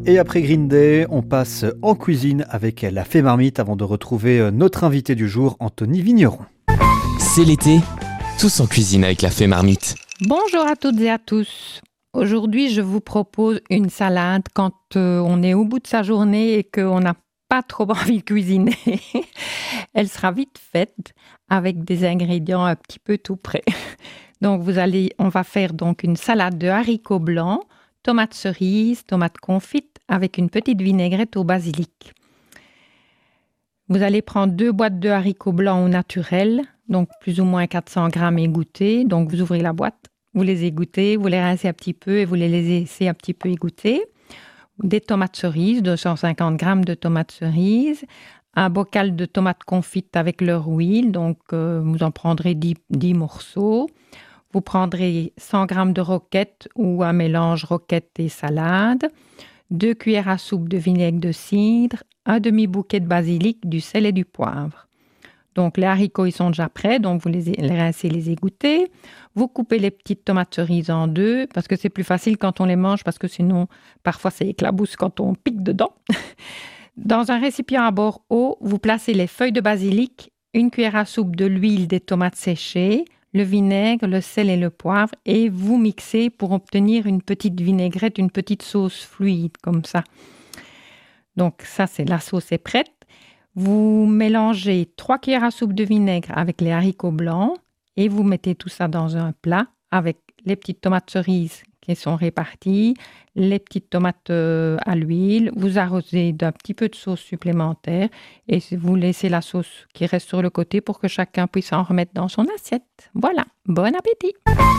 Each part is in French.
Et après Green Day, on passe en cuisine avec la Fée Marmite avant de retrouver notre invité du jour, Anthony Vigneron. C'est l'été, tous en cuisine avec la Fée Marmite. Bonjour à toutes et à tous. Aujourd'hui, je vous propose une salade quand on est au bout de sa journée et qu'on n'a pas trop envie de cuisiner. Elle sera vite faite avec des ingrédients un petit peu tout prêts. Donc, on va faire donc une salade de haricots blancs, tomates cerises, tomates confites avec une petite vinaigrette au basilic. Vous allez prendre 2 boîtes de haricots blancs au naturel, donc plus ou moins 400 grammes égoutter. Donc, vous ouvrez la boîte, vous les égouttez, vous les rincez un petit peu et vous les laissez un petit peu égoutter. Des tomates cerises, 250 grammes de tomates cerises, un bocal de tomates confites avec leur huile, donc vous en prendrez 10 morceaux. Vous prendrez 100 grammes de roquette ou un mélange roquette et salade, 2 cuillères à soupe de vinaigre de cidre, un demi-bouquet de basilic, du sel et du poivre. Donc les haricots, ils sont déjà prêts, donc vous les rincez, les égouttez. Vous coupez les petites tomates cerises en 2, parce que c'est plus facile quand on les mange, parce que sinon, parfois, ça éclabousse quand on pique dedans. Dans un récipient à bord haut, vous placez les feuilles de basilic, 1 cuillère à soupe de l'huile des tomates séchées, le vinaigre, le sel et le poivre, et vous mixez pour obtenir une petite vinaigrette, une petite sauce fluide, comme ça. Donc ça, la sauce est prête. Vous mélangez 3 cuillères à soupe de vinaigre avec les haricots blancs et vous mettez tout ça dans un plat avec les petites tomates cerises qui sont réparties, les petites tomates à l'huile. Vous arrosez d'un petit peu de sauce supplémentaire et vous laissez la sauce qui reste sur le côté pour que chacun puisse en remettre dans son assiette. Voilà, bon appétit!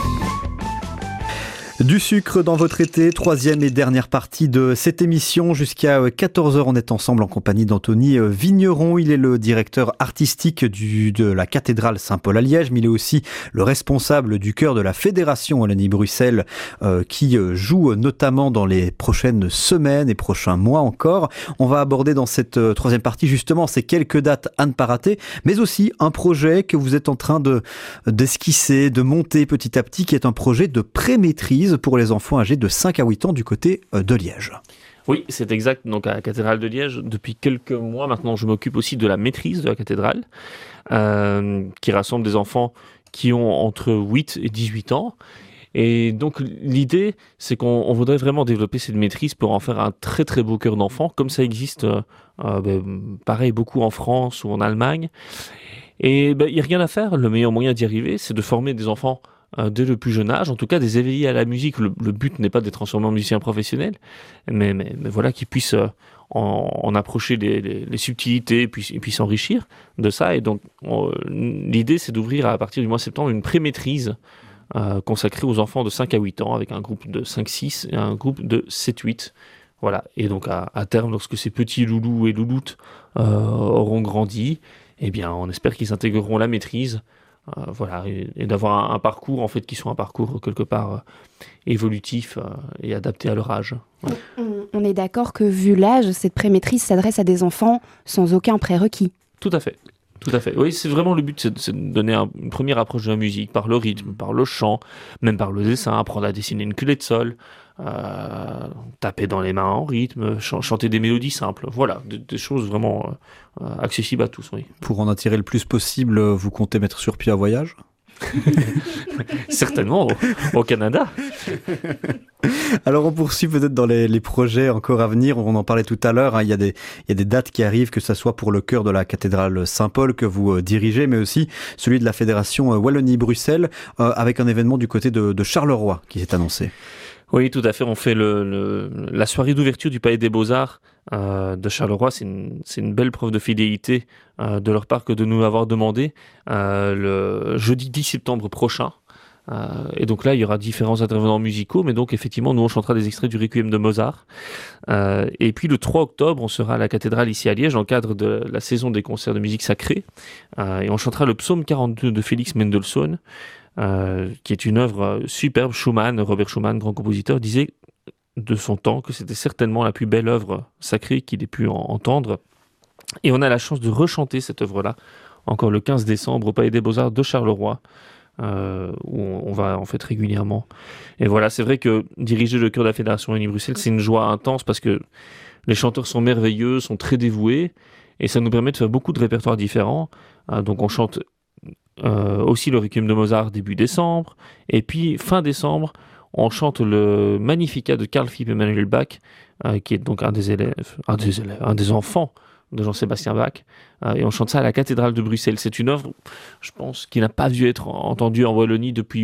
Du sucre dans votre été, 3e et dernière partie de cette émission. Jusqu'à 14h, on est ensemble en compagnie d'Anthony Vigneron. Il est le directeur artistique de la cathédrale Saint-Paul à Liège, mais il est aussi le responsable du chœur de la Fédération Wallonie-Bruxelles qui joue notamment dans les prochaines semaines et prochains mois encore. On va aborder dans cette 3e partie justement ces quelques dates à ne pas rater, mais aussi un projet que vous êtes en train d'esquisser, de monter petit à petit, qui est un projet de pré-maîtrise pour les enfants âgés de 5 à 8 ans du côté de Liège. Oui, c'est exact. Donc à la cathédrale de Liège, depuis quelques mois maintenant, je m'occupe aussi de la maîtrise de la cathédrale, qui rassemble des enfants qui ont entre 8 et 18 ans. Et donc l'idée, c'est qu'on voudrait vraiment développer cette maîtrise pour en faire un très très beau chœur d'enfants, comme ça existe pareil beaucoup en France ou en Allemagne. Et il n'y a rien à faire. Le meilleur moyen d'y arriver, c'est de former des enfants dès le plus jeune âge, en tout cas des éveillés à la musique. Le but n'est pas de les transformer en musiciens professionnels, mais voilà, qu'ils puissent en approcher les subtilités et puis s'enrichir de ça. Et donc l'idée, c'est d'ouvrir à partir du mois de septembre une pré-maîtrise consacrée aux enfants de 5 à 8 ans, avec un groupe de 5-6 et un groupe de 7-8. Voilà. Et donc à terme, lorsque ces petits loulous et louloutes auront grandi, eh bien, on espère qu'ils intégreront la maîtrise. Voilà, et d'avoir un parcours en fait qui soit un parcours quelque part évolutif et adapté à leur âge. Ouais. On est d'accord que vu l'âge, cette pré-maîtrise s'adresse à des enfants sans aucun prérequis. Tout à fait. Oui, c'est vraiment le but, c'est de donner une première approche de la musique par le rythme, par le chant, même par le dessin, apprendre à dessiner une culée de sol, taper dans les mains en rythme, chanter des mélodies simples. Voilà, des choses vraiment accessibles à tous. Oui. Pour en attirer le plus possible, vous comptez mettre sur pied un voyage ? Certainement, au Canada. Alors on poursuit peut-être dans les projets encore à venir. On en parlait tout à l'heure, il y a des dates qui arrivent, que ce soit pour le chœur de la cathédrale Saint-Paul que vous dirigez, mais aussi celui de la Fédération Wallonie-Bruxelles, avec un événement du côté de Charleroi qui s'est annoncé. Oui, tout à fait. On fait la soirée d'ouverture du Palais des Beaux-Arts de Charleroi. C'est une belle preuve de fidélité de leur part que de nous avoir demandé le jeudi 10 septembre prochain. Et donc là, il y aura différents intervenants musicaux, mais donc effectivement, nous, on chantera des extraits du Requiem de Mozart. Et puis le 3 octobre, on sera à la cathédrale ici à Liège, dans le cadre de la saison des concerts de musique sacrée. Et on chantera le psaume 42 de Félix Mendelssohn, qui est une œuvre superbe. Robert Schumann, grand compositeur, disait de son temps que c'était certainement la plus belle œuvre sacrée qu'il ait pu entendre. Et on a la chance de rechanter cette œuvre-là encore le 15 décembre au Palais des Beaux-Arts de Charleroi, où on va en fait régulièrement. Et voilà, c'est vrai que diriger le chœur de la Fédération Wallonie-Bruxelles, c'est une joie intense parce que les chanteurs sont merveilleux, sont très dévoués, et ça nous permet de faire beaucoup de répertoires différents. Donc on chante aussi le Requiem de Mozart début décembre, et puis fin décembre, on chante le Magnificat de Carl Philipp Emanuel Bach, qui est donc un des enfants de Jean-Sébastien Bach, et on chante ça à la cathédrale de Bruxelles. C'est une œuvre, je pense, qui n'a pas dû être entendue en Wallonie depuis